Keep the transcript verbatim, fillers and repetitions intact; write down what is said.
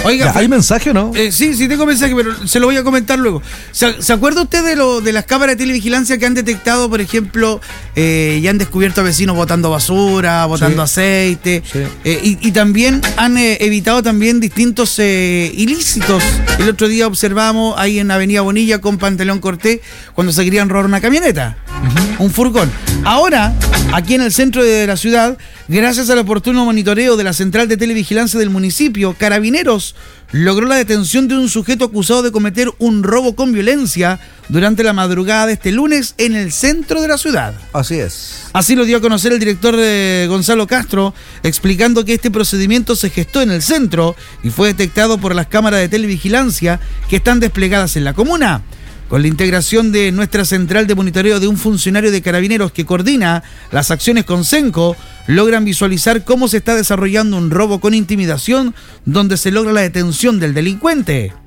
Oiga, ¿hay mensaje o no? Eh, sí, sí tengo mensaje, pero se lo voy a comentar luego. ¿Se, ¿se acuerda usted de lo de las cámaras de televigilancia que han detectado, por ejemplo, eh, y han descubierto a vecinos botando basura, botando Sí. aceite? Sí. Eh, y, y también han eh, evitado también distintos eh, ilícitos. El otro día observamos ahí en Avenida Bonilla con Pantaleón Cortés cuando se querían robar una camioneta, uh-huh. un furgón. Ahora, aquí en el centro de la ciudad, gracias al oportuno monitoreo de la central de televigilancia del municipio, Carabineros logró la detención de un sujeto acusado de cometer un robo con violencia durante la madrugada de este lunes en el centro de la ciudad. Así es. Así lo dio a conocer el director eh, Gonzalo Castro, explicando que este procedimiento se gestó en el centro y fue detectado por las cámaras de televigilancia que están desplegadas en la comuna. Con la integración de nuestra central de monitoreo de un funcionario de Carabineros que coordina las acciones con Senco, logran visualizar cómo se está desarrollando un robo con intimidación donde se logra la detención del delincuente.